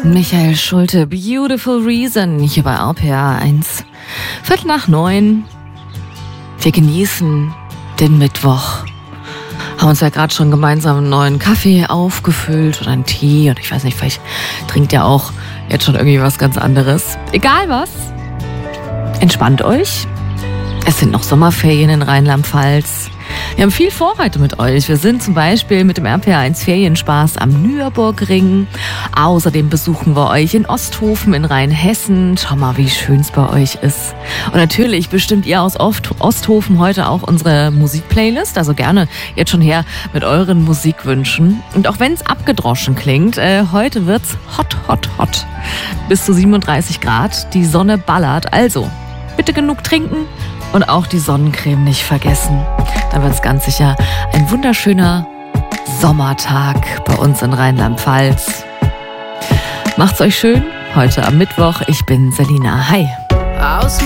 Michael Schulte, Beautiful Reason, hier bei RPA 1. 8:45. Wir genießen den Mittwoch. Haben uns ja gerade schon gemeinsam einen neuen Kaffee aufgefüllt oder einen Tee. Und ich weiß nicht, vielleicht trinkt ihr auch jetzt schon irgendwie was ganz anderes. Egal was. Entspannt euch. Es sind noch Sommerferien in Rheinland-Pfalz. Wir haben viel vor heute mit euch. Wir sind zum Beispiel mit dem RPA 1 Ferienspaß am Nürburgring. Außerdem besuchen wir euch in Osthofen in Rheinhessen. Schau mal, wie schön es bei euch ist. Und natürlich bestimmt ihr aus Osthofen heute auch unsere Musikplaylist. Also gerne jetzt schon her mit euren Musikwünschen. Und auch wenn es abgedroschen klingt, heute wird's hot, hot, hot. Bis zu 37 Grad. Die Sonne ballert. Also bitte genug trinken. Und auch die Sonnencreme nicht vergessen. Da wird es ganz sicher ein wunderschöner Sommertag bei uns in Rheinland-Pfalz. Macht's euch schön heute am Mittwoch. Ich bin Selina. Hi.